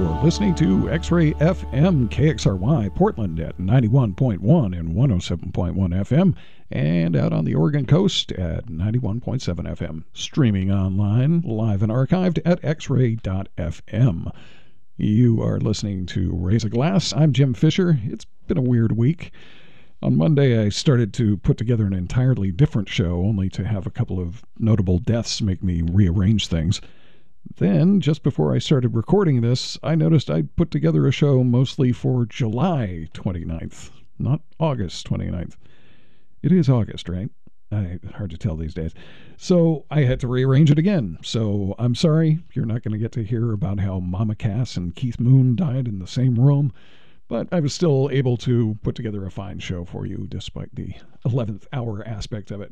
listening to X-Ray FM KXRY Portland at 91.1 and 107.1 FM, and out on the Oregon coast at 91.7 FM. Streaming online, live and archived at xray.fm. You are listening to Raise a Glass. I'm Jim Fisher. It's been a weird week. On Monday, I started to put together an entirely different show, only to have a couple of notable deaths make me rearrange things. Then, just before I started recording this, I noticed I'd put together a show mostly for July 29th, not August 29th. It is August, right? Hard to tell these days. So I had to rearrange it again. So I'm sorry, you're not going to get to hear about how Mama Cass and Keith Moon died in the same room, but I was still able to put together a fine show for you despite the 11th hour aspect of it.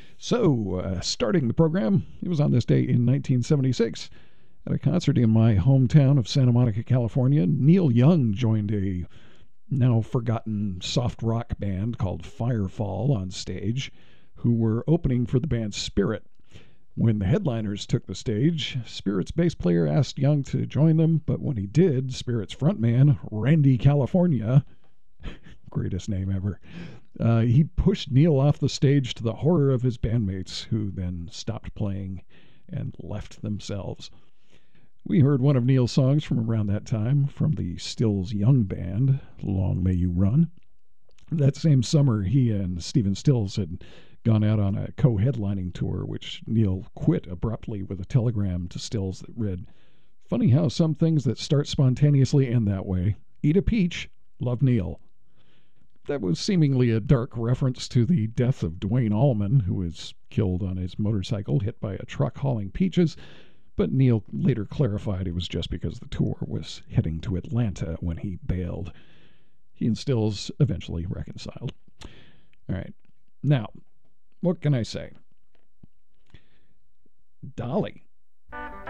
So, starting the program, it was on this day in 1976. At a concert in my hometown of Santa Monica, California, Neil Young joined a now forgotten soft rock band called Firefall on stage, who were opening for the band Spirit. When the headliners took the stage, Spirit's bass player asked Young to join them, but when he did, Spirit's frontman, Randy California, greatest name ever, he pushed Neil off the stage to the horror of his bandmates, who then stopped playing and left themselves. We heard one of Neil's songs from around that time from the Stills Young Band, Long May You Run. That same summer, he and Stephen Stills had gone out on a co-headlining tour, which Neil quit abruptly with a telegram to Stills that read, "Funny how some things that start spontaneously end that way. Eat a peach. Love, Neil." That was seemingly a dark reference to the death of Duane Allman, who was killed on his motorcycle hit by a truck hauling peaches, but Neil later clarified it was just because the tour was heading to Atlanta when he bailed. He and Stills eventually reconciled. All right. Now, what can I say? Dolly.